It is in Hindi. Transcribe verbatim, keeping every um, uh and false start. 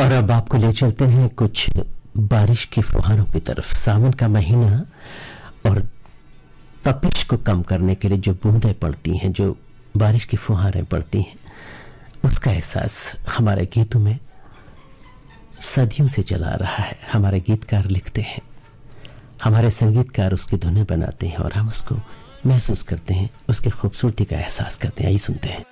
और अब आपको ले चलते हैं कुछ बारिश की फुहारों की तरफ। सावन का महीना और तपिश को कम करने के लिए जो बूंदें पड़ती हैं, जो बारिश की फुहारें पड़ती हैं, उसका एहसास हमारे गीतों में सदियों से चला रहा है। हमारे गीतकार लिखते हैं, हमारे संगीतकार उसकी धुनें बनाते हैं और हम उसको महसूस करते हैं, उसकी खूबसूरती का एहसास करते हैं। आइए सुनते हैं।